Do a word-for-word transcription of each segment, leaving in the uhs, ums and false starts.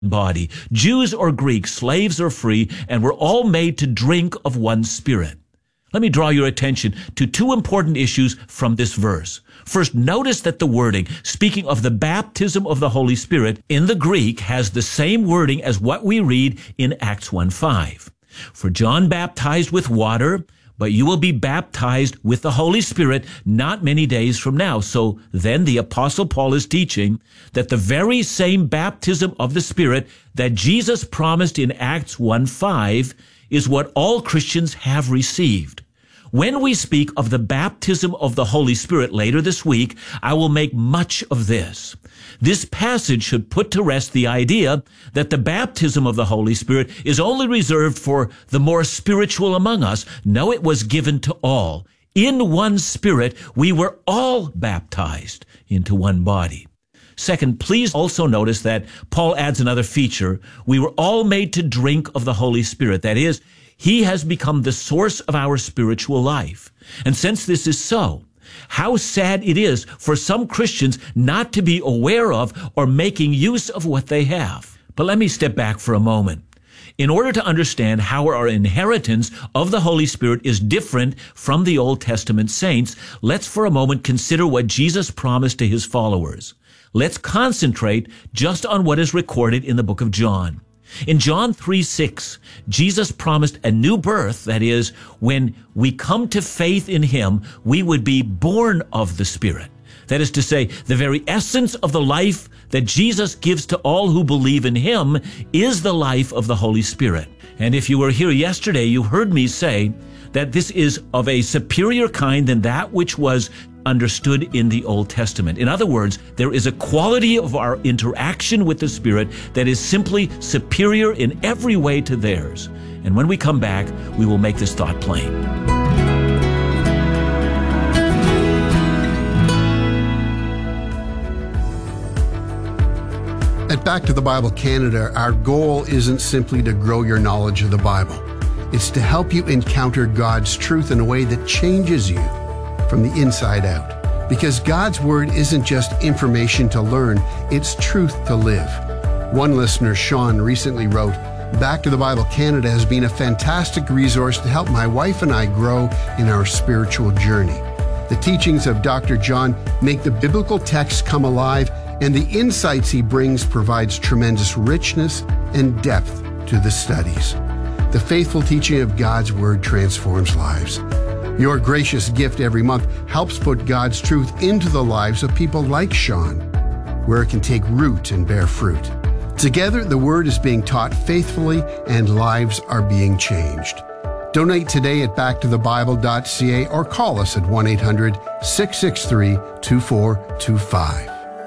body, Jews or Greeks, slaves or free, and we're all made to drink of one Spirit. Let me draw your attention to two important issues from this verse. First, notice that the wording, speaking of the baptism of the Holy Spirit, in the Greek has the same wording as what we read in Acts one five. For John baptized with water, but you will be baptized with the Holy Spirit not many days from now. So then the Apostle Paul is teaching that the very same baptism of the Spirit that Jesus promised in Acts one five is what all Christians have received. When we speak of the baptism of the Holy Spirit later this week, I will make much of this. This passage should put to rest the idea that the baptism of the Holy Spirit is only reserved for the more spiritual among us. No, it was given to all. In one Spirit, we were all baptized into one body. Second, please also notice that Paul adds another feature. We were all made to drink of the Holy Spirit. That is, He has become the source of our spiritual life. And since this is so, how sad it is for some Christians not to be aware of or making use of what they have. But let me step back for a moment. In order to understand how our inheritance of the Holy Spirit is different from the Old Testament saints, let's for a moment consider what Jesus promised to his followers. Let's concentrate just on what is recorded in the book of John. In John three six, Jesus promised a new birth, that is, when we come to faith in him, we would be born of the Spirit. That is to say, the very essence of the life that Jesus gives to all who believe in him is the life of the Holy Spirit. And if you were here yesterday, you heard me say that this is of a superior kind than that which was understood in the Old Testament. In other words, there is a quality of our interaction with the Spirit that is simply superior in every way to theirs. And when we come back, we will make this thought plain. At Back to the Bible Canada, our goal isn't simply to grow your knowledge of the Bible. It's to help you encounter God's truth in a way that changes you from the inside out. Because God's Word isn't just information to learn, it's truth to live. One listener, Sean, recently wrote, Back to the Bible Canada has been a fantastic resource to help my wife and I grow in our spiritual journey. The teachings of Doctor John make the biblical text come alive, and the insights he brings provides tremendous richness and depth to the studies. The faithful teaching of God's Word transforms lives. Your gracious gift every month helps put God's truth into the lives of people like Sean, where it can take root and bear fruit. Together, the Word is being taught faithfully and lives are being changed. Donate today at back to the bible dot c a or call us at one eight hundred, six six three, two four two five.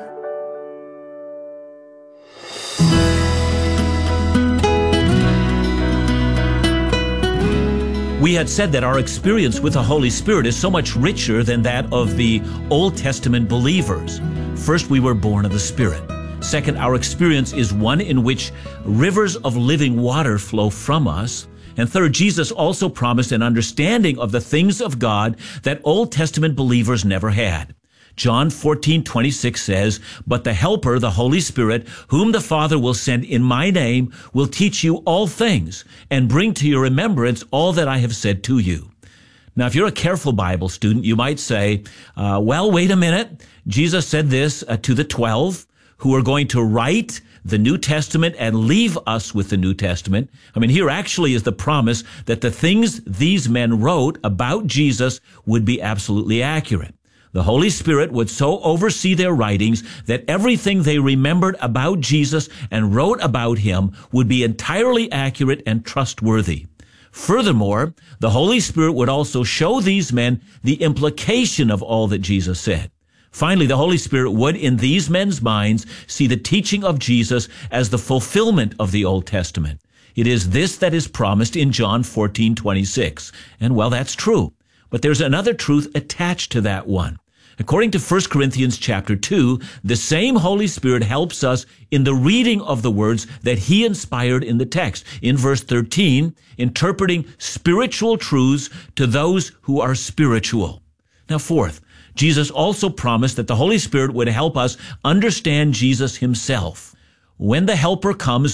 We had said that our experience with the Holy Spirit is so much richer than that of the Old Testament believers. First, we were born of the Spirit. Second, our experience is one in which rivers of living water flow from us. And third, Jesus also promised an understanding of the things of God that Old Testament believers never had. John fourteen twenty-six says, But the Helper, the Holy Spirit, whom the Father will send in my name, will teach you all things and bring to your remembrance all that I have said to you. Now, if you're a careful Bible student, you might say, uh, well, wait a minute. Jesus said this uh, to the twelve who are going to write the New Testament and leave us with the New Testament. I mean, here actually is the promise that the things these men wrote about Jesus would be absolutely accurate. The Holy Spirit would so oversee their writings that everything they remembered about Jesus and wrote about him would be entirely accurate and trustworthy. Furthermore, the Holy Spirit would also show these men the implication of all that Jesus said. Finally, the Holy Spirit would, in these men's minds, see the teaching of Jesus as the fulfillment of the Old Testament. It is this that is promised in John fourteen twenty-six. And well, that's true. But there's another truth attached to that one. According to First Corinthians chapter two, the same Holy Spirit helps us in the reading of the words that he inspired in the text. In verse thirteen, interpreting spiritual truths to those who are spiritual. Now, fourth, Jesus also promised that the Holy Spirit would help us understand Jesus himself. When the Helper comes,